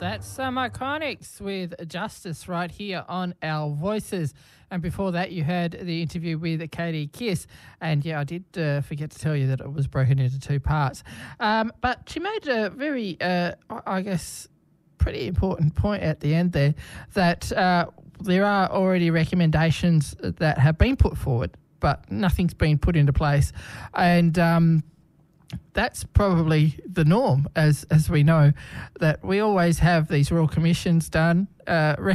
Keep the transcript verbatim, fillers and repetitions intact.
That's some Iconics with Justice right here on Our Voices. And before that, you heard the interview with Katie Kiss. And, yeah, I did uh, forget to tell you that it was broken into two parts. Um, but she made a very, uh, I guess, pretty important point at the end there that uh, there are already recommendations that have been put forward, but nothing's been put into place. And um, that's probably the norm, as as we know, that we always have these royal commissions done, uh,